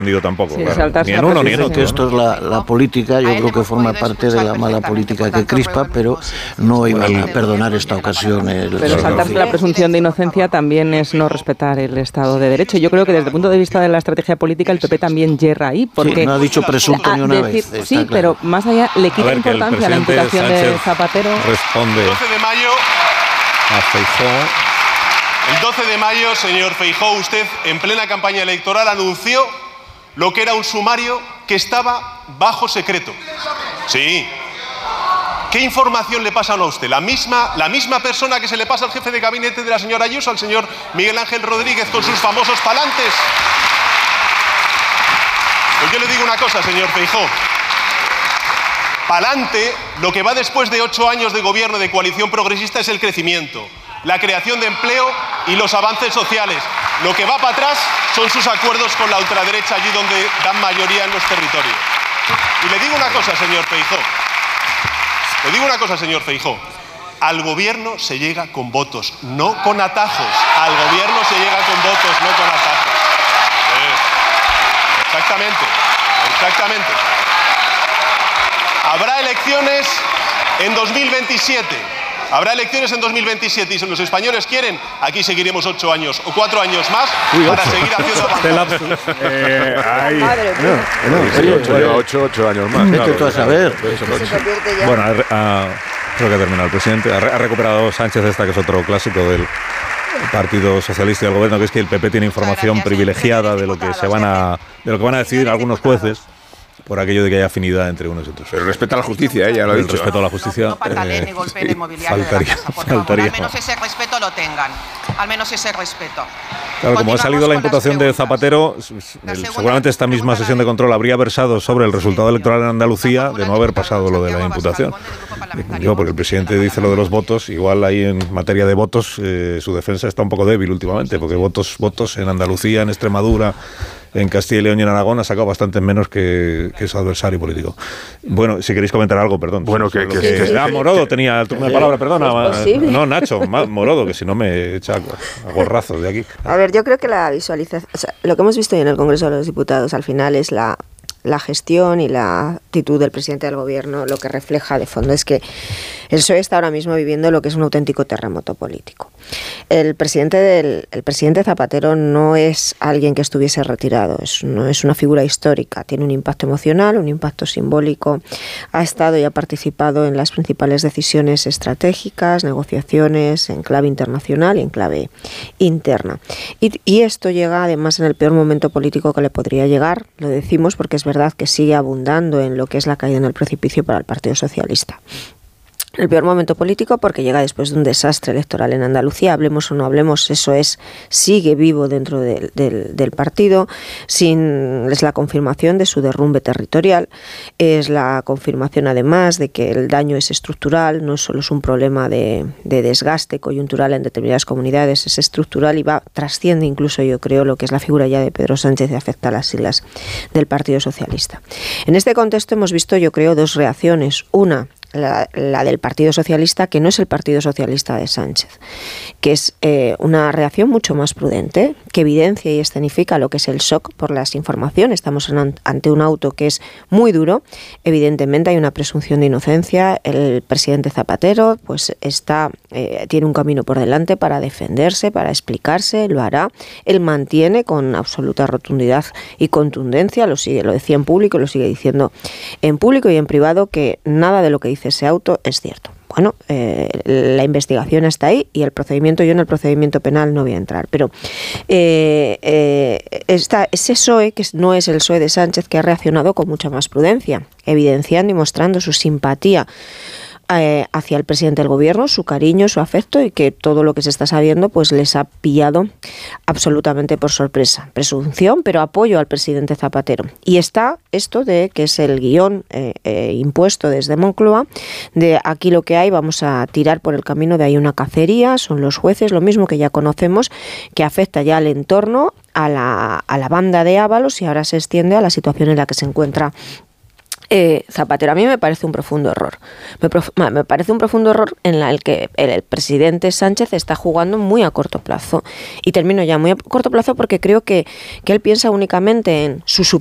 tampoco, sí, claro. Ni en uno ni en otro. Que esto es la política, yo creo que forma parte de la mala política que crispa, pero no iban a perdonar esta ocasión. Pero saltarse la presunción de inocencia también es no respetar el Estado de Derecho. Yo creo que desde el punto de vista de la estrategia política el PP también yerra ahí, porque no ha dicho presunto ni una vez. Sí, claro. Pero más allá le quita importancia a la imputación de Zapatero. Responde. El 12 de mayo a Feijóo. El 12 de mayo, señor Feijóo, usted en plena campaña electoral anunció lo que era un sumario que estaba bajo secreto. Sí. ¿Qué información le pasan a usted? ¿La misma persona que se le pasa al jefe de gabinete de la señora Ayuso, al señor Miguel Ángel Rodríguez, con sus famosos palantes? Pues yo le digo una cosa, señor Feijóo. Pa'lante, lo que va después de 8 años de gobierno de coalición progresista es el crecimiento, la creación de empleo y los avances sociales. Lo que va para atrás son sus acuerdos con la ultraderecha allí donde dan mayoría en los territorios. Y le digo una cosa, señor Feijóo. Le digo una cosa, señor Feijóo. Al gobierno se llega con votos, no con atajos. Al gobierno se llega con votos, no con atajos. Exactamente, exactamente. Habrá elecciones en 2027. Habrá elecciones en 2027 y si los españoles quieren, aquí seguiremos 8 años o 4 años más para seguir haciendo avances. 8 años más. Vete tú a saber. Bueno, creo que ha terminado el presidente. Ha recuperado Sánchez esta, que es otro clásico del Partido Socialista y del Gobierno, que es que el PP tiene información privilegiada de lo que van a decidir algunos jueces, por aquello de que hay afinidad entre unos y otros. Pero respeta la justicia, ya lo ha dicho. El respeto a la justicia. No pataleen ni golpeen el mobiliario de la casa, por favor. Al menos ese respeto lo tengan. Al menos ese respeto. Claro, como ha salido la imputación de Zapatero, seguramente esta misma sesión de control habría versado sobre el resultado electoral en Andalucía de no haber pasado lo de la imputación. Digo, porque el presidente dice lo de los votos, igual ahí en materia de votos su defensa está un poco débil últimamente, porque votos en Andalucía, en Extremadura, en Castilla y León y en Aragón ha sacado bastantes menos que su adversario político. Bueno, si queréis comentar algo, perdón. Bueno, Morodo tenía una palabra, perdona. No, Nacho, Morodo, que si no me echa a gorrazos de aquí. A ver, yo creo que la visualización, o sea, lo que hemos visto hoy en el Congreso de los Diputados al final es la gestión y la actitud del presidente del gobierno. Lo que refleja de fondo es que el PSOE está ahora mismo viviendo lo que es un auténtico terremoto político. El presidente Zapatero no es alguien que estuviese retirado, no es una figura histórica, tiene un impacto emocional, un impacto simbólico, ha estado y ha participado en las principales decisiones estratégicas, negociaciones en clave internacional y en clave interna. Y esto llega además en el peor momento político que le podría llegar, lo decimos porque es verdad que sigue abundando en lo que es la caída en el precipicio para el Partido Socialista. El peor momento político porque llega después de un desastre electoral en Andalucía, hablemos o no hablemos, sigue vivo dentro del partido, es la confirmación de su derrumbe territorial, es la confirmación además de que el daño es estructural, no solo es un problema de desgaste coyuntural en determinadas comunidades, es estructural y trasciende incluso, yo creo, lo que es la figura ya de Pedro Sánchez y afecta a las siglas del Partido Socialista. En este contexto hemos visto, yo creo, dos reacciones. Una, la del Partido Socialista, que no es el Partido Socialista de Sánchez, que es una reacción mucho más prudente, que evidencia y escenifica lo que es el shock por las informaciones. Estamos ante un auto que es muy duro, evidentemente hay una presunción de inocencia, el presidente Zapatero pues tiene un camino por delante para defenderse, para explicarse, lo hará, él mantiene con absoluta rotundidad y contundencia, lo decía en público, lo sigue diciendo en público y en privado, que nada de lo que dice ese auto es cierto. Bueno, la investigación está ahí y el procedimiento, yo en el procedimiento penal no voy a entrar, pero ese PSOE, que no es el PSOE de Sánchez, que ha reaccionado con mucha más prudencia, evidenciando y mostrando su simpatía hacia el presidente del gobierno, su cariño, su afecto, y que todo lo que se está sabiendo pues les ha pillado absolutamente por sorpresa. Presunción, pero apoyo al presidente Zapatero. Y está esto de que es el guión impuesto desde Moncloa, de aquí lo que hay, vamos a tirar por el camino de ahí una cacería, son los jueces, lo mismo que ya conocemos, que afecta ya al entorno, a la banda de Ábalos, y ahora se extiende a la situación en la que se encuentra Zapatero a mí me parece un profundo error. Me parece un profundo error en el que el presidente Sánchez está jugando muy a corto plazo. Y termino ya, muy a corto plazo, porque creo que él piensa únicamente en su